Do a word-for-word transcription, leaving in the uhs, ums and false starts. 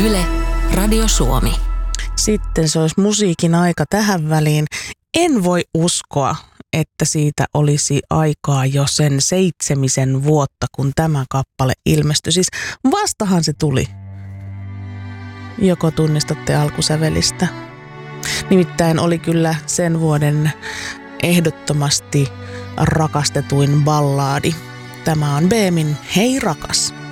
Yle, Radio Suomi. Sitten se olisi musiikin aika tähän väliin. En voi uskoa, että siitä olisi aikaa jo sen seitsemisen vuotta, kun tämä kappale ilmestyi. Siis vastahan se tuli. Joko tunnistatte alkusävelistä? Nimittäin oli kyllä sen vuoden ehdottomasti rakastetuin ballaadi. Tämä on Beemin Hei rakas.